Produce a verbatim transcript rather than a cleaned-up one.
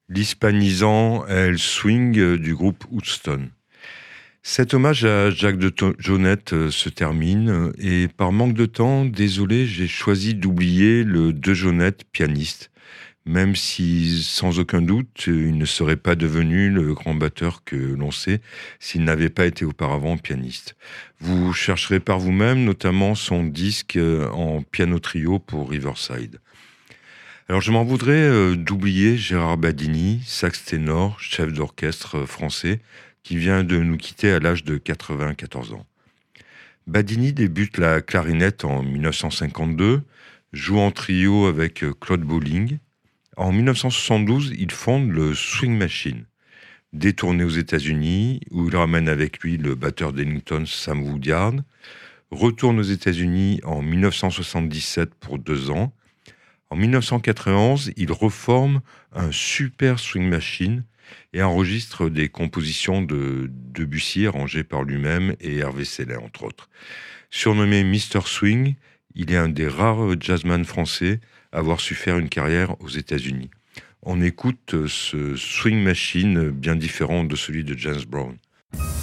l'hispanisant El Swing euh, du groupe Houston. Cet hommage à Jacques de To- Jonette euh, se termine euh, et par manque de temps, désolé, j'ai choisi d'oublier le De Jonette pianiste, même si sans aucun doute il ne serait pas devenu le grand batteur que l'on sait s'il n'avait pas été auparavant pianiste. Vous chercherez par vous-même notamment son disque euh, en piano trio pour Riverside. Alors je m'en voudrais euh, d'oublier Gérard Badini, sax ténor, chef d'orchestre euh, français, qui vient de nous quitter à l'âge de quatre-vingt-quatorze ans. Badini débute la clarinette en mille neuf cent cinquante-deux, joue en trio avec euh, Claude Bolling. En mille neuf cent soixante-douze, il fonde le Swing Machine, détourné aux États-Unis, où il ramène avec lui le batteur d'Ellington Sam Woodyard, retourne aux États-Unis en mille neuf cent soixante-dix-sept pour deux ans. En mille neuf cent quatre-vingt-onze, il reforme un super swing machine et enregistre des compositions de Debussy arrangées par lui-même et Hervé Sellet, entre autres. Surnommé mister Swing, il est un des rares jazzman français à avoir su faire une carrière aux États-Unis. On écoute ce swing machine bien différent de celui de James Brown.